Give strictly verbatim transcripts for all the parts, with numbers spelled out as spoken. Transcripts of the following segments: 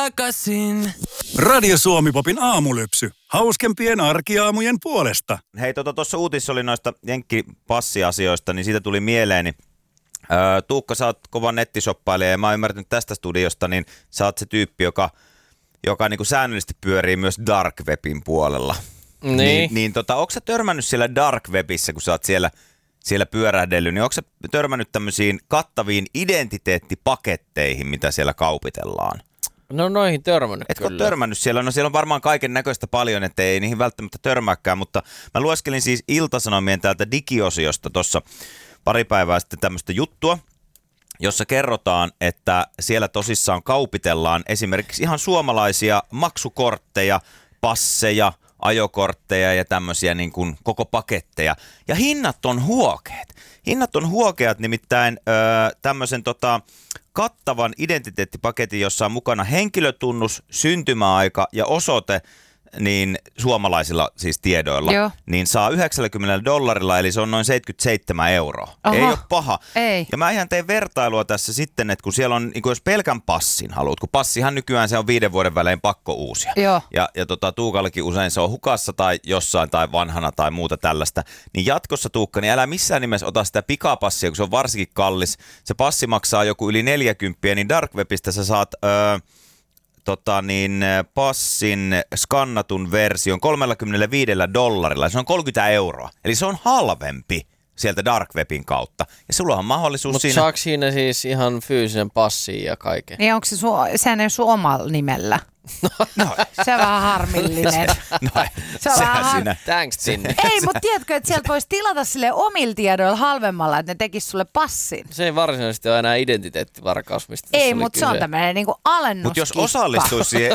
takaisin. Radio Suomi-popin aamulypsy. Hauskempien arkiaamujen puolesta. Hei, tuossa tota, uutis oli noista jenkkipassiasioista, niin siitä tuli mieleeni. Öö, Tuukka, sä oot kova nettisoppailija ja mä oon ymmärtänyt tästä studiosta, niin sä oot se tyyppi, joka, joka niinku säännöllisesti pyörii myös dark webin puolella. Niin. Niin, niin tota, onko sä törmännyt siellä dark webissä, kun sä oot siellä, siellä pyörähdellyt, niin onko sä törmännyt tämmöisiin kattaviin identiteettipaketteihin, mitä siellä kaupitellaan? No noihin törmännyt Etkö kyllä. törmännyt siellä? No siellä on varmaan kaiken näköistä paljon, että ei niihin välttämättä törmääkään, mutta mä lueskelin siis Ilta-Sanomien täältä digiosiosta tuossa pari päivää sitten tämmöistä juttua, jossa kerrotaan, että siellä tosissaan kaupitellaan esimerkiksi ihan suomalaisia maksukortteja, passeja, ajokortteja ja tämmöisiä niin kuin koko paketteja. Ja hinnat on huokeat. Hinnat on huokeat, nimittäin öö, tämmöisen tota, kattavan identiteettipaketin, jossa on mukana henkilötunnus, syntymäaika ja osoite, niin suomalaisilla siis tiedoilla, Joo. niin saa yhdeksänkymmentä dollarilla, eli se on noin seitsemänkymmentäseitsemän euroa. Oho. Ei ole paha. Ei. Ja mä ihan tein vertailua tässä sitten, että kun siellä on, niin kun jos pelkän passin haluat, kun passihan nykyään se on viiden vuoden välein pakko uusia. Joo. Ja, ja tota, Tuukallakin usein se on hukassa tai jossain tai vanhana tai muuta tällaista. Niin jatkossa, Tuukka, niin älä missään nimessä ota sitä pikapassia, kun se on varsinkin kallis. Se passi maksaa joku yli neljäkymppiä, niin Dark Webistä sä saat Öö, Tota niin, passin skannatun version kolmekymmentäviisi dollarilla. Se on kolmekymmentä euroa. Eli se on halvempi sieltä Dark Webin kautta. Ja sulla on mahdollisuus Mutta siinä... saako siinä siis ihan fyysisen passin ja kaiken? Niin onko se sun, sehän ei sun omalla nimellä? No, Se on vähän harmillinen. no, Se on sehän vähän har- siinä... Thanks, Tinni. Ei, mutta tiedätkö, että sieltä voisi tilata sille omilla tiedoilla halvemmalla, että ne tekis sulle passin? Se ei varsinaisesti ole enää identiteettivarkaus, mistä tässä Ei, oli mutta se on kyse. tämmöinen niinku alennuskikka. Mutta jos osallistuisi siihen...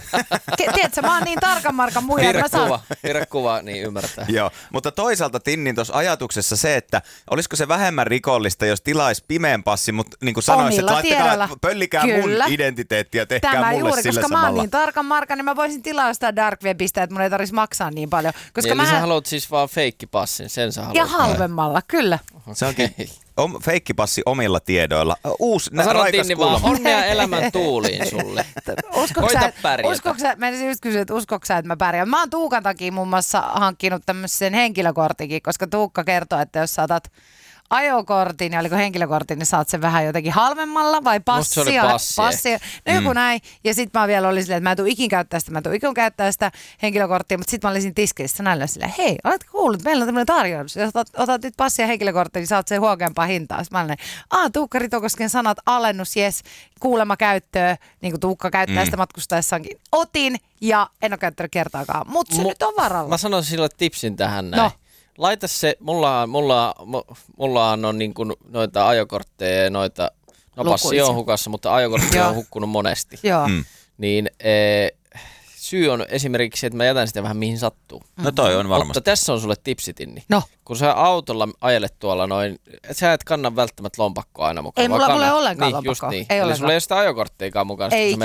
Ke- Tiedätkö, mä oon niin tarkan markan muija, että Piirrä mä saan... kuva, piirrä kuva, niin ymmärtää. Joo, mutta toisaalta Tinnin tuossa ajatuksessa se, että olisiko se vähemmän rikollista, jos tilaisi pimeän passin, mutta niin kuin sanoisit, että Omilla laittakaa, tiedoilla. pöllikää Kyllä. mun identiteettiä ja tehkää Tämä mulle juuri, sillä koska samalla. mä oon niin tarkan markan, niin mä voisin tilaa sitä Dark Webistä, että mun ei tarvitsisi maksaa niin paljon. Koska Niin, eli mä sä haluat siis vaan feikkipassin, sen sä haluat. ja halvemmalla, kyllä. Se onkin om, feikkipassi omilla tiedoilla. Uusi, Mä sanon raikas Tinni vaan, kulma. onnea elämän tuuliin sulle. Uskotko Koita sä, pärjätä. uskotko sä, mä ensin just kysyä, että uskotko sä, että mä pärjään. Mä oon Tuukan takia muun muassa hankkinut tämmöisen henkilökortikin, koska Tuukka kertoo, että jos sä otat ajokortin ja oliko henkilökortin, niin saat sen vähän jotenkin halvemmalla vai passia? Musta se oli passi passia. No joku Mm. näin. Ja sit mä vielä olin silleen, että mä en tuu ikin käyttää sitä, mä en tuu ikin käyttää sitä henkilökorttia, mutta sit mä olisin tiskissä näillä silleen, hei, oletko kuullut, meillä on tämmöinen tarjous. Jos otat, otat nyt passia ja henkilökorttia, niin saat sen huokeampaa hintaa. Sitten mä olin, aah, Tuukka Ritokosken sanat, alennus, jes, kuulemma käyttöä, niin kuin Tuukka käyttää Mm. sitä matkustaessaankin. Otin ja en ole käyttänyt kertaakaan, mutta se Mu- nyt on varalla. Mä sanoisin sille tipsin tähän näin. No. Laita se, mulla, mulla, mulla on niin kuin noita ajokortteja ja noita, no passi Lukuisia. on hukassa, mutta ajokortti Joo. on hukkunut monesti. Joo. Mm. Niin e, syy on esimerkiksi, että mä jätän sitä vähän mihin sattuu. No toi on varmasti. Mutta tässä on sulle tipsitinni. No. Kun sä autolla ajelet tuolla noin, et sä et kanna välttämättä lompakkoa aina mukaan. Ei vaan mulla- mulla kanna- ei ollenkaan niin, just lompakkoa. niin. Ei Eli ollenkaan. sulla ei ole sitä ajokorttiakaan mukaan. Ei kun sä